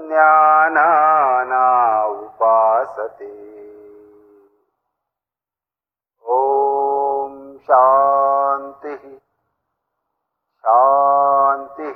ज्ञानाना उपासते। ओम शांति शांति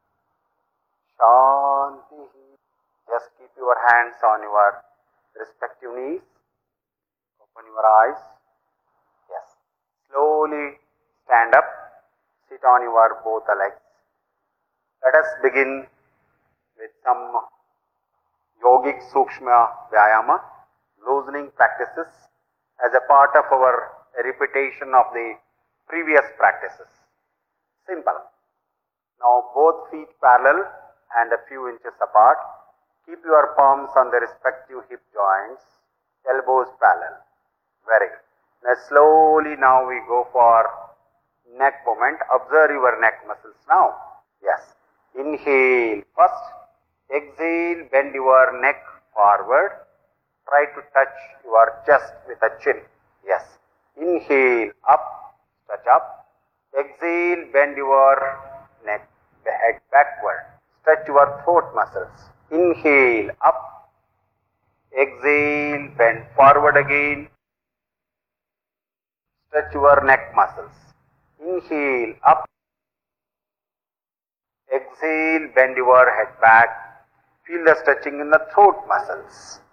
शांति। Just keep your hands on your respective knees. Open your eyes. Yes. Slowly stand up. Sit on your both the legs. Let us begin with some yogic sukshma vyayama, loosening practices as a part of our repetition of the previous practices. Simple. Now both feet parallel and a few inches apart. Keep your palms on the respective hip joints, elbows parallel. Very good. Now slowly now we go for neck movement. Observe your neck muscles now. Yes. Inhale first. Exhale, bend your neck forward. Try to touch your chest with a chin. Yes. Inhale up, touch up. Exhale, bend your neck, head backward. Stretch your throat muscles. Inhale up. Exhale, bend forward again. Stretch your neck muscles. Inhale up. Exhale, bend your head back. Feel the stretching in the throat muscles.